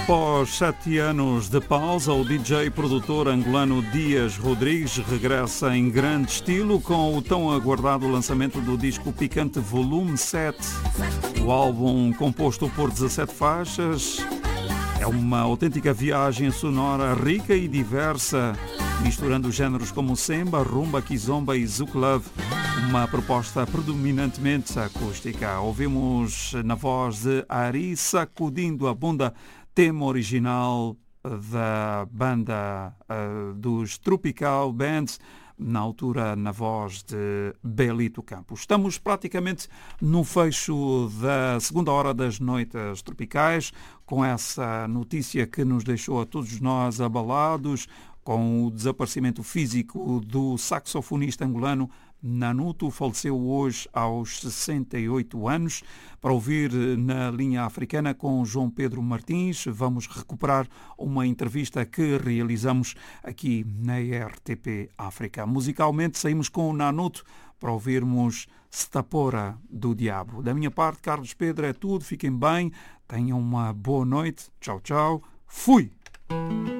Após 7 anos de pausa, o DJ e produtor angolano Dias Rodrigues regressa em grande estilo com o tão aguardado lançamento do disco Picante Volume 7. O álbum, composto por 17 faixas, é uma autêntica viagem sonora rica e diversa, misturando géneros como semba, rumba, kizomba e zouk love, uma proposta predominantemente acústica. Ouvimos na voz de Ari Sacudindo a Bunda, tema original da banda dos Tropical Bands, na altura na voz de Belito Campos. Estamos praticamente no fecho da segunda hora das Noites Tropicais, com essa notícia que nos deixou a todos nós abalados, com o desaparecimento físico do saxofonista angolano Nanuto. Faleceu hoje aos 68 anos. Para ouvir na linha africana com João Pedro Martins, vamos recuperar uma entrevista que realizamos aqui na RTP África. Musicalmente saímos com o Nanuto para ouvirmos Stapora do Diabo. Da minha parte, Carlos Pedro, é tudo. Fiquem bem, tenham uma boa noite. Tchau, tchau. Fui!